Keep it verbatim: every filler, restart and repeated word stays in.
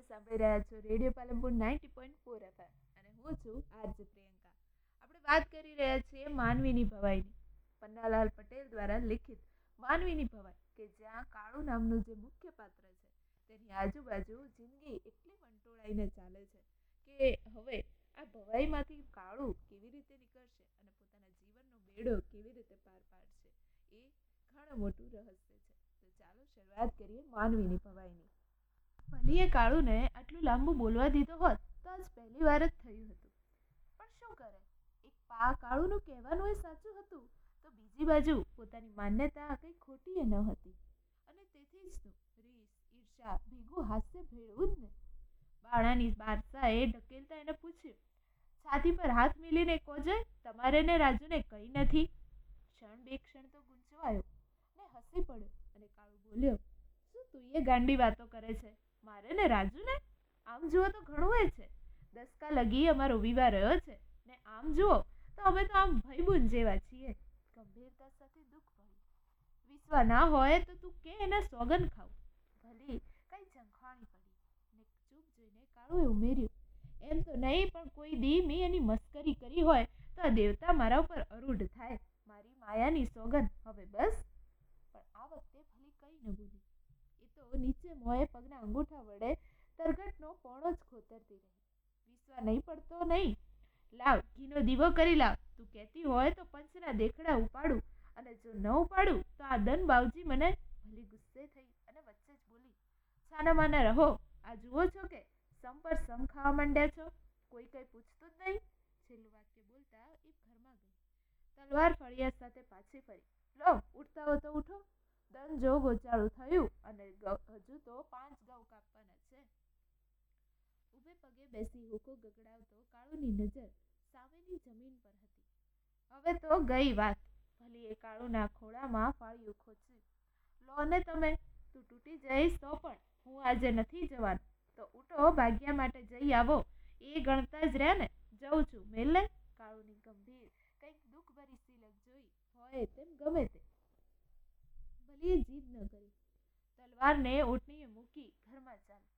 સાંભળી રહ્યા છો radio Palanpur ninety point four FM અને હું છું આરજે પ્રિયંકા. આપણે વાત કરી રહ્યા છીએ માનવીની ભવાઈની. પન્નાલાલ પટેલ દ્વારા લિખિત માનવીની ભવાઈ, કે જ્યાં કાળુ નામનું જે મુખ્ય પાત્ર છે તેની આજુબાજુ જિંદગી એટલી વંટોળાઈને ચાલે છે કે હવે આ ભવાઈમાંથી કાળુ કેવી રીતે નીકળશે અને પોતાના જીવનનો બેડો કેવી રીતે પાર પાડશે એ ઘણું મોટું રહસ્ય છે. તો ચાલો શરૂઆત કરીએ માનવીની ભવાઈની. ભલીએ કાળુને આટલું લાંબુ બોલવા દીધો હોત તો આજ પહેલી વાર જ થયું હતું, પણ શું કરે, એક પા કાળુનું કહેવાનું એ સાચું હતું તો બીજી બાજુ પોતાની માન્યતા કંઈ ખોટી ન હતી, અને તેથી જ તો રીસ, ઈર્ષા ભેગું હાસ્ય ભેળવું જ ને. બાણાની બારસાએ ઢકેલતા એને પૂછ્યું, છાતી પર હાથ મેલીને કોજે, તમારે ને રાજુને કંઈ નથી? ક્ષણ બે ક્ષણ તો ગુંચવાયો ને હસી પડ્યો અને કાળુ બોલ્યો, શું તું એ ગાંડી વાતો કરે છે? મારે ને રાજુને આમ જુઓ તો ઘણું એ છે. દસકા લગી અમારો વિવાહ રહ્યો છે ને આમ જુઓ તો અમે તો આમ ભાઈબંધ જેવા છીએ. ગંભીરતા સાથે દુઃખ ભર્યું, વિશ્વા ના હોય તો તું કે એના સોગન ખાવ. ભલી કઈ ઝંખવાણી પડી ને ચૂપ જોઈને કાળુએ ઉમેર્યું, એમ તો નહીં, પણ કોઈ દી મેં એની મસ્કરી કરી હોય તો આ દેવતા મારા ઉપર અરૂઢ થાય. મારી માયાની સોગન, હવે બસ. પણ આ વખતે ભલી કઈ ન બોલી. એ તો નીચે મોંએ પગના અંગૂઠા વડે તરગટનો પોણો જ ખોતરતી રહી. વિશ્વા નહીં પડતો નહીં, લાવ ઘીનો દીવો કરી લાવ. તું કહેતી હોય તો પંચના દેખડા ઉપાડું, અને જો ન ઉપાડું તો આ દન બાવજી મને. ભલી ગુસ્સે થઈ અને વચ્ચે જ બોલી, છાના માના રહો. આ જુઓ છો કે સમ પર સમ ખાવા માંડ્યા છો, કોઈ કઈ પૂછતું જ નહીં. છેલ્લું વાક્ય બોલતા એ ઘરમાં ગઈ. તલવાર ફળિયા સાથે પાછી ફરી, લો ઉઠતા હો તો ઉઠો. દન જો ગોચાળું થયું અને હજુ તો પાંચ ઘઉં કાપવાના છે. ઊભે પગે બેસી હુકો ગગડાવતો કાળુની નજર સામેની જમીન પર હતી. હવે તો ગઈ વાત. ભલી એ કાળુના ખોળામાં ફાળ્યું ખોચ્યું, લો ને તમે, તું તૂટી જઈશ તો પણ હું આજે નથી જવાનું. તો ઉઠો, ભાગ્યા માટે જઈ આવો. એ ગણતા જ રહ્યા ને. જઉં છું, મેલે. કાળુની ગંભીર કંઈક દુઃખ ભરી સિલક જોઈ હોય તેમ ગમે તે. ભલીએ જીદ ન કરી. તલવારને ઓટણીએ મૂકી ઘરમાં ચાલી.